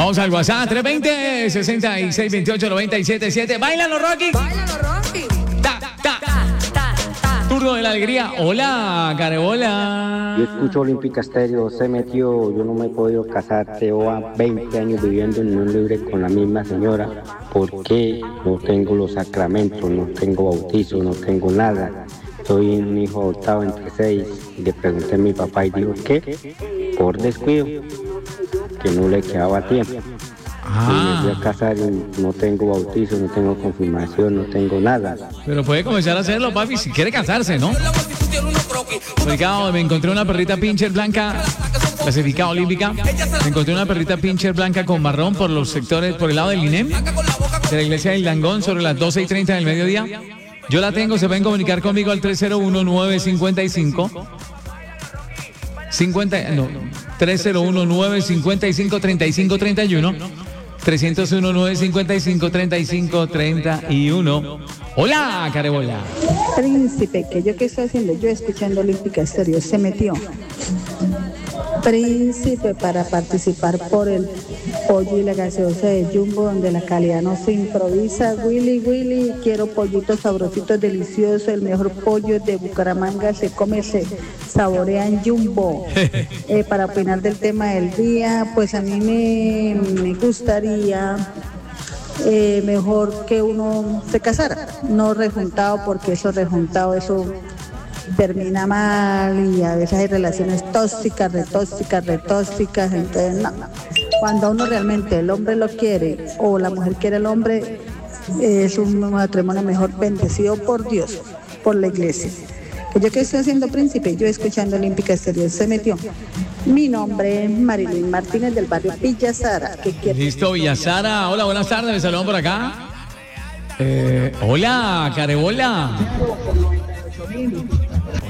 Vamos al WhatsApp, 320-6628-977. ¡Báilalo, Rocky! ¡Báilalo, Rocky! Turno de la alegría. Hola, Carebola. Yo escucho Olímpica Estéreo, se metió, yo no me he podido casar, llevo 20 años viviendo en unión libre con la misma señora. ¿Por qué no tengo los sacramentos, no tengo bautizo, no tengo nada? Soy un hijo adoptado entre 6 y le pregunté a mi papá y dijo que por descuido, que no le quedaba tiempo. Y me fui a casar y no tengo bautizo, no tengo confirmación, no tengo nada. Pero puede comenzar a hacerlo, papi, si quiere casarse, ¿no? Ubicado, me encontré una perrita pincher blanca, clasificada olímpica. Me encontré una perrita pincher blanca con marrón por los sectores, por el lado del INEM, de la iglesia del Langón, sobre las 12:30 del mediodía. Yo la tengo, se pueden comunicar conmigo al 301-955. 301-955-3531. 301-955-3531. Hola, Carebola. Príncipe, que yo qué estoy haciendo, yo escuchando Olímpica Estéreo, se metió. Príncipe, para participar por el pollo y la gaseosa de Jumbo, donde la calidad no se improvisa. Willy, quiero pollitos sabrositos, deliciosos, el mejor pollo de Bucaramanga se come, se saborea en Jumbo. Para opinar del tema del día, pues a mí me gustaría mejor que uno se casara, no rejuntado, porque eso rejuntado, eso termina mal y a veces hay relaciones tóxicas, retóxicas, entonces no. Cuando uno realmente el hombre lo quiere o la mujer quiere al hombre, es un matrimonio mejor bendecido por Dios, por la iglesia. Que yo que estoy haciendo, príncipe, yo escuchando Olímpica Estéreo, se metió. Mi nombre es Marilyn Martínez del barrio Villa Sara. Listo, Villa Sara. Hola, buenas tardes, me saludan por acá. Hola, Carebola.